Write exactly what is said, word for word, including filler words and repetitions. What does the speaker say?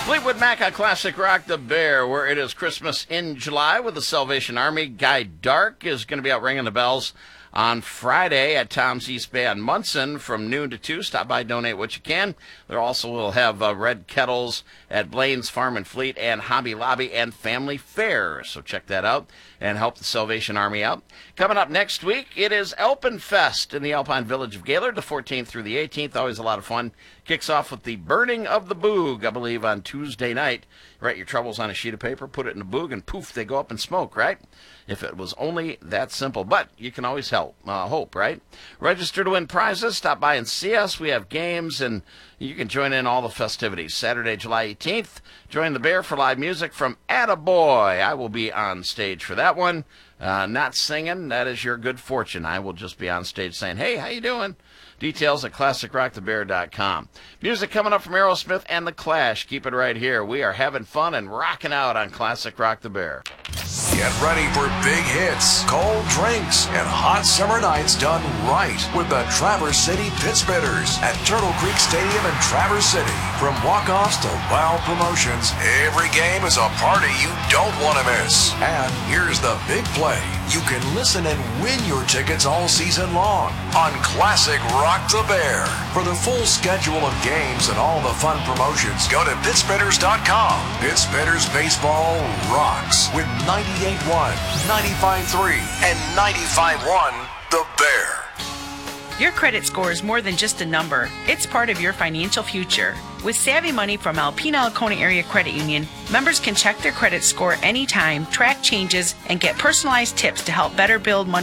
Fleetwood Mac on Classic Rock the Bear, where it is Christmas in July with the Salvation Army. Guy Dark is going to be out ringing the bells on Friday at Tom's East Bay on Munson from noon to two. Stop by, donate what you can. There also will have uh, red kettles at Blaine's Farm and Fleet and Hobby Lobby and Family Fair. So check that out and help the Salvation Army out. Coming up next week, it is Alpenfest in the Alpine Village of Gaylord, the fourteenth through the eighteenth. Always a lot of fun. Kicks off with the burning of the boog, I believe, on Tuesday night. Write your troubles on a sheet of paper, put it in a boog, and poof, they go up in smoke, right? If it was only that simple. But you can always help, uh, hope, right? Register to win prizes. Stop by and see us. We have games, and you can join in all the festivities. Saturday, July eighteenth, join the Bear for live music from Attaboy. I will be on stage for that one. Uh, not singing. That is your good fortune. I will just be on stage saying, hey, how you doing? Details at classic rock the bear dot com. Music coming up from Aerosmith and The Clash. Keep it right here. We are having fun and rocking out on Classic Rock the Bear. Get ready for big hits, cold drinks, and hot summer nights done right with the Traverse City Pittsbitters at Turtle Creek Stadium in Traverse City. From walk-offs to wow promotions, every game is a party you don't want to miss. And here's the big play. You can listen and win your tickets all season long on Classic Rock the Bear. For the full schedule of games and all the fun promotions, go to Pittsbitters dot com. Pittsbitters Baseball rocks with ninety-eight point one, ninety-five point three, and ninety-five point one The Bear. Your credit score is more than just a number. It's part of your financial future. With Savvy Money from Alpena Laconia Area Credit Union, members can check their credit score anytime, track changes, and get personalized tips to help better build money